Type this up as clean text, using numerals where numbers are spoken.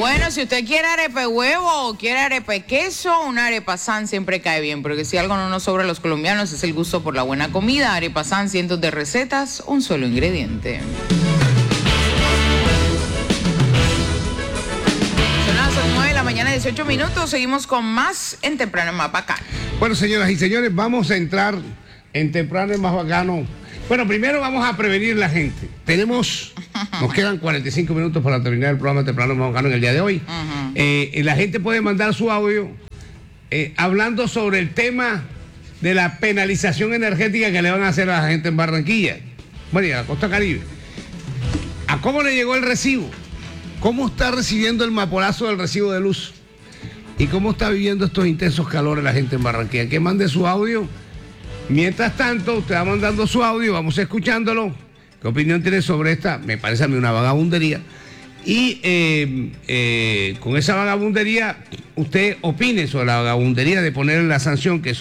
Bueno, si usted quiere arepa huevo o quiere arepa queso, una arepa San siempre cae bien, porque si algo no nos sobra a los colombianos es el gusto por la buena comida. Arepa San, cientos de recetas, un solo ingrediente. Son las 9 de la mañana, 18 minutos. Seguimos con más en Temprano es Más Bacano. Bueno, señoras y señores, vamos a entrar en Temprano es Más Bacano. Bueno, primero vamos a prevenir la gente. Nos quedan 45 minutos para terminar el programa Temprano es Más Bacano en el día de hoy. La gente puede mandar su audio hablando sobre el tema de la penalización energética que le van a hacer a la gente en Barranquilla, bueno, y a la costa Caribe. ¿A cómo le llegó el recibo? ¿Cómo está recibiendo el mapolazo del recibo de luz? ¿Y cómo está viviendo estos intensos calores la gente en Barranquilla? Que mande su audio. Mientras tanto, usted va mandando su audio, vamos escuchándolo. ¿Qué opinión tiene sobre esta? Me parece a mí una vagabundería. Y con esa vagabundería, usted opine sobre la vagabundería de poner la sanción que